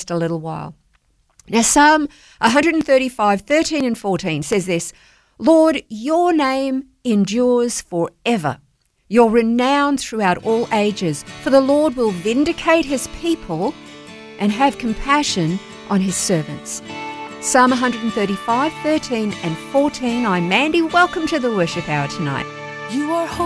just a little while. Now, Psalm 135, 13 and 14 says this, Lord, your name endures forever. You're renowned throughout all ages, for the Lord will vindicate his people and have compassion on his servants. Psalm 135, 13 and 14. I'm Mandy. Welcome to the Worship Hour tonight. You are